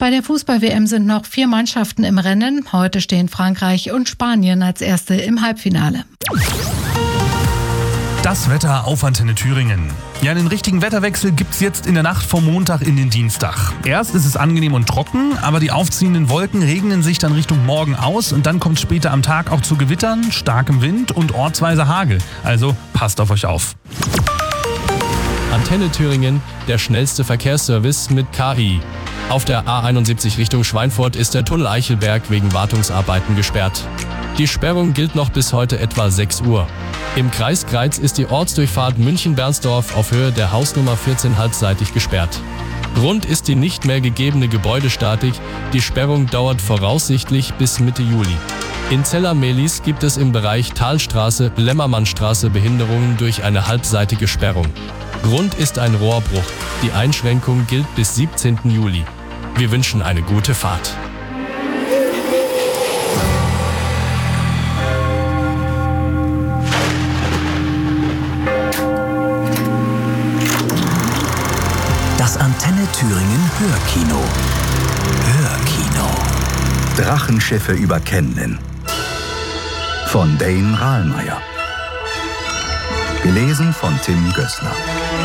Bei der Fußball-WM sind noch 4 Mannschaften im Rennen. Heute stehen Frankreich und Spanien als Erste im Halbfinale. Das Wetter auf Antenne Thüringen. Ja, den richtigen Wetterwechsel gibt's jetzt in der Nacht vom Montag in den Dienstag. Erst ist es angenehm und trocken, aber die aufziehenden Wolken regnen sich dann Richtung Morgen aus und dann kommt später am Tag auch zu Gewittern, starkem Wind und ortsweise Hagel. Also passt auf euch auf. Antenne Thüringen, der schnellste Verkehrsservice mit KI. Auf der A71 Richtung Schweinfurt ist der Tunnel Eichelberg wegen Wartungsarbeiten gesperrt. Die Sperrung gilt noch bis heute etwa 6 Uhr. Im Kreis Greiz ist die Ortsdurchfahrt München-Bernsdorf auf Höhe der Hausnummer 14 halbseitig gesperrt. Grund ist die nicht mehr gegebene Gebäudestatik. Die Sperrung dauert voraussichtlich bis Mitte Juli. In Zella-Mehlis gibt es im Bereich Talstraße-Lämmermannstraße Behinderungen durch eine halbseitige Sperrung. Grund ist ein Rohrbruch. Die Einschränkung gilt bis 17. Juli. Wir wünschen eine gute Fahrt. Das Antenne Thüringen Hörkino. Hörkino. Drachenschiffe über Kenlen. Von Dane Rahlmeier. Gelesen von Tim Gößler.